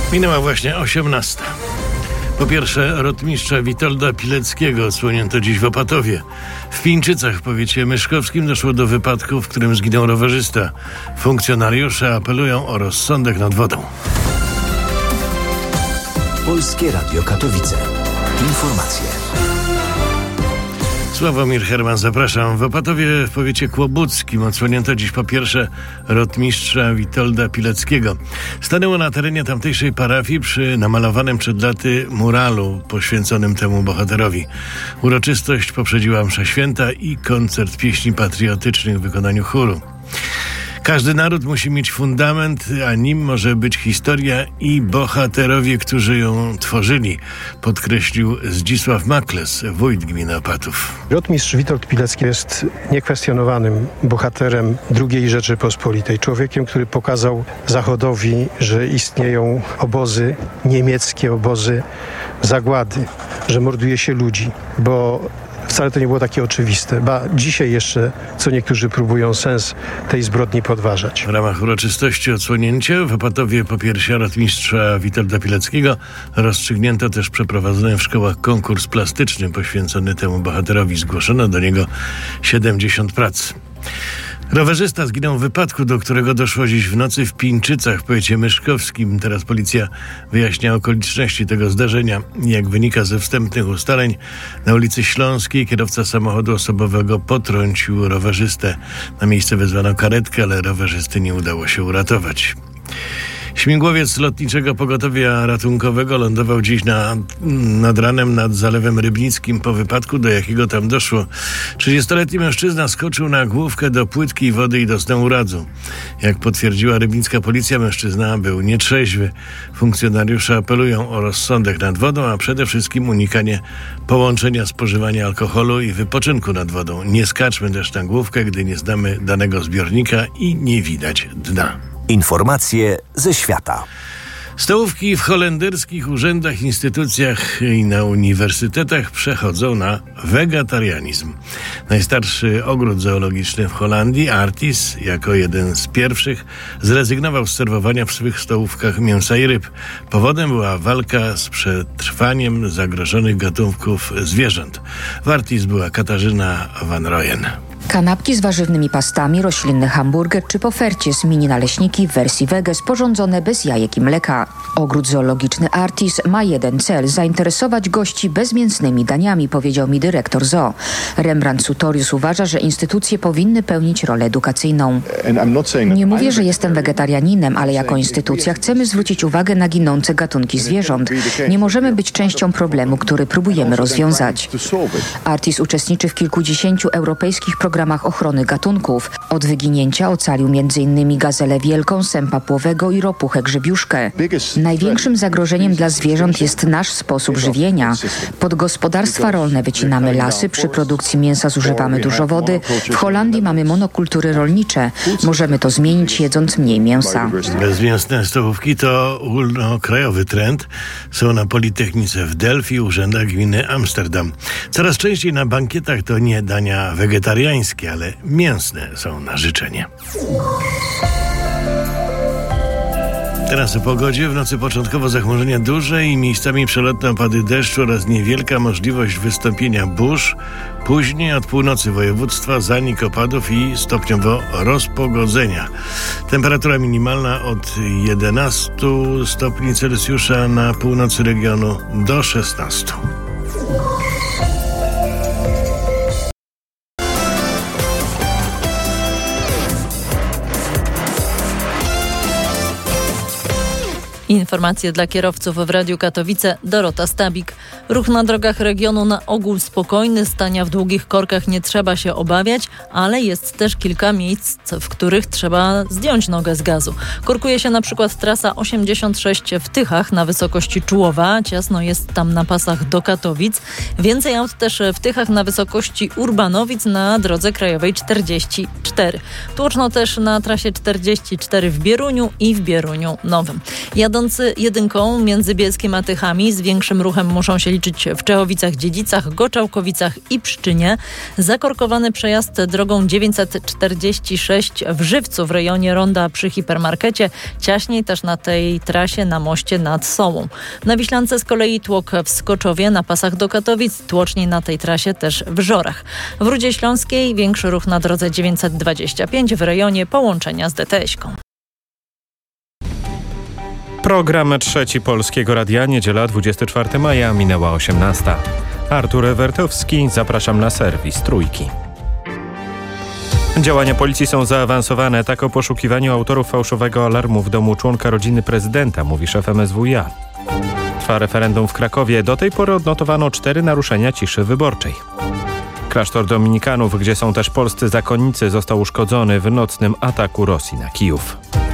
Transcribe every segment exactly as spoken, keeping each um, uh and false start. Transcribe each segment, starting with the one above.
Minęła właśnie osiemnasta. Po pierwsze, rotmistrza Witolda Pileckiego odsłonięto dziś w Opatowie. W Pińczycach w powiecie myszkowskim doszło do wypadku, w którym zginął rowerzysta. Funkcjonariusze apelują o rozsądek nad wodą. Polskie Radio Katowice. Informacje. Sławomir Herman, zapraszam. W Opatowie w powiecie kłobuckim odsłonięto dziś po pierwsze rotmistrza Witolda Pileckiego. Stanęło na terenie tamtejszej parafii przy namalowanym przed laty muralu poświęconym temu bohaterowi. Uroczystość poprzedziła msza święta i koncert pieśni patriotycznych w wykonaniu chóru. Każdy naród musi mieć fundament, a nim może być historia i bohaterowie, którzy ją tworzyli, podkreślił Zdzisław Makles, wójt gminy Opatów. Rotmistrz Witold Pilecki jest niekwestionowanym bohaterem drugiej Rzeczypospolitej. Człowiekiem, który pokazał Zachodowi, że istnieją obozy, niemieckie obozy zagłady, że morduje się ludzi, bo wcale to nie było takie oczywiste, ba dzisiaj jeszcze co niektórzy próbują sens tej zbrodni podważać. W ramach uroczystości odsłonięcia w Opatowie popiersia rotmistrza Witolda Pileckiego rozstrzygnięto też przeprowadzony w szkołach konkurs plastyczny poświęcony temu bohaterowi. Zgłoszono do niego siedemdziesiąt prac. Rowerzysta zginął w wypadku, do którego doszło dziś w nocy w Pińczycach w powiecie myszkowskim. Teraz policja wyjaśnia okoliczności tego zdarzenia. Jak wynika ze wstępnych ustaleń, na ulicy Śląskiej kierowca samochodu osobowego potrącił rowerzystę. Na miejsce wezwano karetkę, ale rowerzysty nie udało się uratować. Śmigłowiec Lotniczego Pogotowia Ratunkowego lądował dziś na, nad ranem nad Zalewem Rybnickim po wypadku, do jakiego tam doszło. trzydziestoletni mężczyzna skoczył na główkę do płytkiej wody i dostał urazu. Jak potwierdziła rybnicka policja, mężczyzna był nietrzeźwy. Funkcjonariusze apelują o rozsądek nad wodą, a przede wszystkim unikanie połączenia spożywania alkoholu i wypoczynku nad wodą. Nie skaczmy też na główkę, gdy nie znamy danego zbiornika i nie widać dna. Informacje ze świata. Stołówki w holenderskich urzędach, instytucjach i na uniwersytetach przechodzą na wegetarianizm. Najstarszy ogród zoologiczny w Holandii, Artis, jako jeden z pierwszych zrezygnował z serwowania w swych stołówkach mięsa i ryb. Powodem była walka z przetrwaniem zagrożonych gatunków zwierząt. W Artis była Katarzyna van Rooyen. Kanapki z warzywnymi pastami, roślinny hamburger czy w ofercie z mini naleśniki w wersji wege sporządzone bez jajek i mleka. Ogród zoologiczny Artis ma jeden cel – zainteresować gości bezmięsnymi daniami, powiedział mi dyrektor zoo. Rembrandt Sutorius uważa, że instytucje powinny pełnić rolę edukacyjną. Nie mówię, że jestem wegetarianinem, ale jako instytucja chcemy zwrócić uwagę na ginące gatunki zwierząt. Nie możemy być częścią problemu, który próbujemy rozwiązać. Artis uczestniczy w kilkudziesięciu europejskich programach w ramach ochrony gatunków. Od wyginięcia ocalił między innymi gazelę wielką, sępa płowego i ropuchę grzebiuszkę. Największym zagrożeniem dla zwierząt jest nasz sposób żywienia. Pod gospodarstwa rolne wycinamy lasy, przy produkcji mięsa zużywamy dużo wody. W Holandii mamy monokultury rolnicze. Możemy to zmienić, jedząc mniej mięsa. Bezmięsne stołówki to ogólnokrajowy trend. Są na Politechnice w Delft i urzędach gminy Amsterdam. Coraz częściej na bankietach to nie dania wegetariańskie, ale mięsne są na życzenie. Teraz o pogodzie. W nocy początkowo zachmurzenia duże i miejscami przelotne opady deszczu oraz niewielka możliwość wystąpienia burz. Później od północy województwa zanik opadów i stopniowo rozpogodzenia. Temperatura minimalna od jedenastu stopni Celsjusza na północy regionu do szesnastu. Informacje dla kierowców w Radiu Katowice. Dorota Stabik. Ruch na drogach regionu na ogół spokojny. Stania w długich korkach nie trzeba się obawiać, ale jest też kilka miejsc, w których trzeba zdjąć nogę z gazu. Korkuje się na przykład trasa osiemdziesiąt sześć w Tychach na wysokości Czułowa. Ciasno jest tam na pasach do Katowic. Więcej aut też w Tychach na wysokości Urbanowic na drodze krajowej czterdzieści cztery. Tłoczno też na trasie czterdzieści cztery w Bieruniu i w Bieruniu Nowym. Jadąc Jadący jedynką między Bielskiem a Tychami z większym ruchem muszą się liczyć w Czechowicach-Dziedzicach, Goczałkowicach i Pszczynie. Zakorkowany przejazd drogą dziewięćset czterdzieści sześć w Żywcu w rejonie ronda przy hipermarkecie. Ciaśniej też na tej trasie na moście nad Sołą. Na Wiślance z kolei tłok w Skoczowie na pasach do Katowic, tłoczniej na tej trasie też w Żorach. W Rudzie Śląskiej większy ruch na drodze dziewięćset dwadzieścia pięć w rejonie połączenia z Deteśką. Program Trzeci Polskiego Radia, niedziela dwudziestego czwartego maja, minęła osiemnasta. Artur Ewertowski, zapraszam na serwis Trójki. Działania policji są zaawansowane, tak o poszukiwaniu autorów fałszowego alarmu w domu członka rodziny prezydenta, mówi szef M S W iA. Trwa referendum w Krakowie, do tej pory odnotowano cztery naruszenia ciszy wyborczej. Klasztor Dominikanów, gdzie są też polscy zakonnicy, został uszkodzony w nocnym ataku Rosji na Kijów.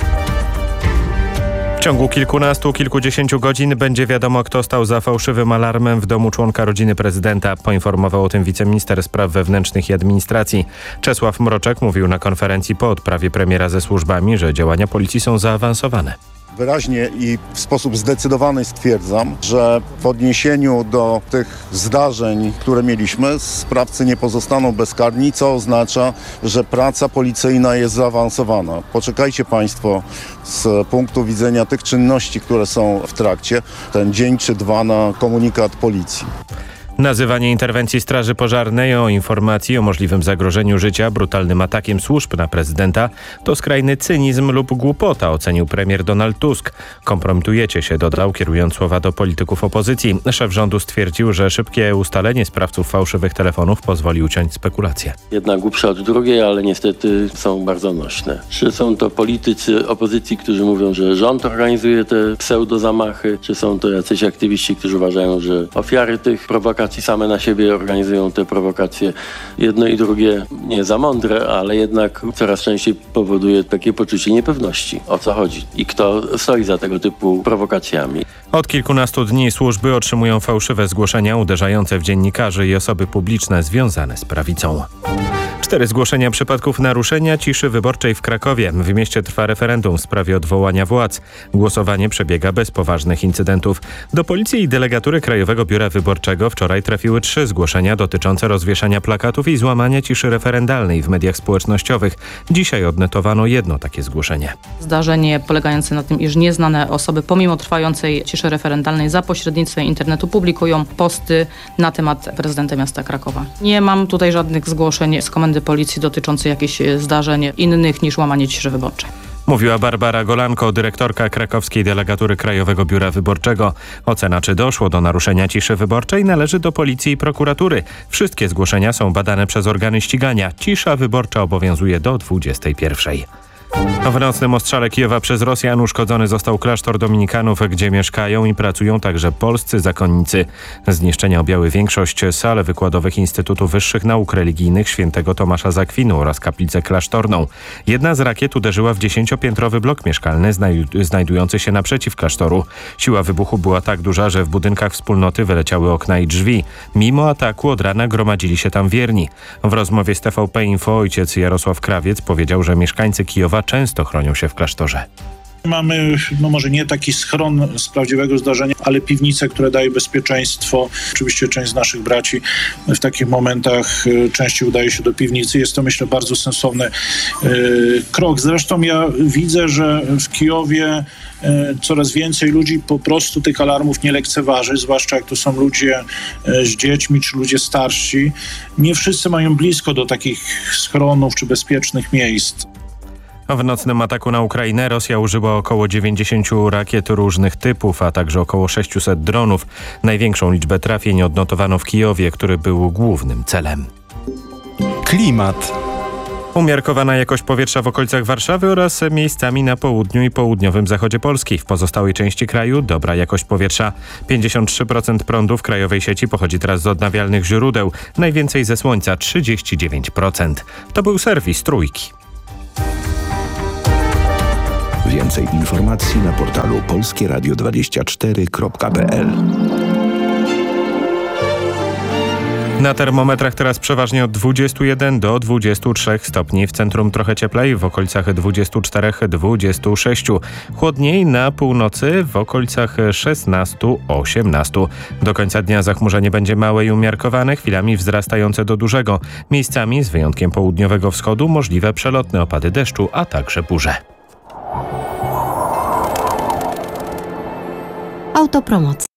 W ciągu kilkunastu, kilkudziesięciu godzin będzie wiadomo, kto stał za fałszywym alarmem w domu członka rodziny prezydenta. Poinformował o tym wiceminister spraw wewnętrznych i administracji. Czesław Mroczek mówił na konferencji po odprawie premiera ze służbami, że działania policji są zaawansowane. Wyraźnie i w sposób zdecydowany stwierdzam, że w odniesieniu do tych zdarzeń, które mieliśmy, sprawcy nie pozostaną bezkarni, co oznacza, że praca policyjna jest zaawansowana. Poczekajcie Państwo z punktu widzenia tych czynności, które są w trakcie, ten dzień czy dwa na komunikat policji. Nazywanie interwencji Straży Pożarnej o informacji o możliwym zagrożeniu życia brutalnym atakiem służb na prezydenta to skrajny cynizm lub głupota, ocenił premier Donald Tusk. Kompromitujecie się, dodał, kierując słowa do polityków opozycji. Szef rządu stwierdził, że szybkie ustalenie sprawców fałszywych telefonów pozwoli uciąć spekulacje. Jedna głupsza od drugiej, ale niestety są bardzo nośne. Czy są to politycy opozycji, którzy mówią, że rząd organizuje te pseudozamachy, czy są to jacyś aktywiści, którzy uważają, że ofiary tych prowokacji same na siebie organizują te prowokacje. Jedno i drugie nie za mądre, ale jednak coraz częściej powoduje takie poczucie niepewności. O co chodzi i kto stoi za tego typu prowokacjami. Od kilkunastu dni służby otrzymują fałszywe zgłoszenia uderzające w dziennikarzy i osoby publiczne związane z prawicą. Cztery zgłoszenia przypadków naruszenia ciszy wyborczej w Krakowie. W mieście trwa referendum w sprawie odwołania władz. Głosowanie przebiega bez poważnych incydentów. Do policji i delegatury Krajowego Biura Wyborczego wczoraj trafiły trzy zgłoszenia dotyczące rozwieszania plakatów i złamania ciszy referendalnej w mediach społecznościowych. Dzisiaj odnotowano jedno takie zgłoszenie. Zdarzenie polegające na tym, iż nieznane osoby pomimo trwającej ciszy referendalnej za pośrednictwem internetu publikują posty na temat prezydenta miasta Krakowa. Nie mam tutaj żadnych zgłoszeń z komendy policji dotyczących jakichś zdarzeń innych niż łamanie ciszy wyborczej. Mówiła Barbara Golanko, dyrektorka krakowskiej delegatury Krajowego Biura Wyborczego. Ocena, czy doszło do naruszenia ciszy wyborczej, należy do policji i prokuratury. Wszystkie zgłoszenia są badane przez organy ścigania. Cisza wyborcza obowiązuje do dwudziestej pierwszej. W nocnym ostrzale Kijowa przez Rosjan uszkodzony został klasztor Dominikanów, gdzie mieszkają i pracują także polscy zakonnicy. Zniszczenia objęły większość sal wykładowych Instytutu Wyższych Nauk Religijnych Świętego Tomasza z Akwinu oraz kaplicę klasztorną. Jedna z rakiet uderzyła w dziesięciopiętrowy blok mieszkalny znaj- znajdujący się naprzeciw klasztoru. Siła wybuchu była tak duża, że w budynkach wspólnoty wyleciały okna i drzwi. Mimo ataku od rana gromadzili się tam wierni. W rozmowie z T V P Info ojciec Jarosław Krawiec powiedział, że mieszkańcy Kijowa często chronią się w klasztorze. Mamy, no może nie taki schron z prawdziwego zdarzenia, ale piwnice, które dają bezpieczeństwo. Oczywiście część z naszych braci w takich momentach częściej udaje się do piwnicy. Jest to, myślę, bardzo sensowny yy, krok. Zresztą ja widzę, że w Kijowie yy, coraz więcej ludzi po prostu tych alarmów nie lekceważy, zwłaszcza jak to są ludzie yy, z dziećmi czy ludzie starsi. Nie wszyscy mają blisko do takich schronów czy bezpiecznych miejsc. W nocnym ataku na Ukrainę Rosja użyła około dziewięćdziesięciu rakiet różnych typów, a także około sześciuset dronów. Największą liczbę trafień odnotowano w Kijowie, który był głównym celem. Klimat. Umiarkowana jakość powietrza w okolicach Warszawy oraz miejscami na południu i południowym zachodzie Polski. W pozostałej części kraju dobra jakość powietrza. pięćdziesiąt trzy procent prądu w krajowej sieci pochodzi teraz z odnawialnych źródeł. Najwięcej ze słońca trzydzieści dziewięć procent. To był serwis Trójki. Więcej informacji na portalu polskie radio dwadzieścia cztery kropka p l. Na termometrach teraz przeważnie od dwudziestu jeden do dwudziestu trzech stopni. W centrum trochę cieplej, w okolicach dwudziestu czterech do dwudziestu sześciu. Chłodniej na północy, w okolicach szesnastu do osiemnastu. Do końca dnia zachmurzenie będzie małe i umiarkowane, chwilami wzrastające do dużego. Miejscami, z wyjątkiem południowego wschodu, możliwe przelotne opady deszczu, a także burze. Autopromocja.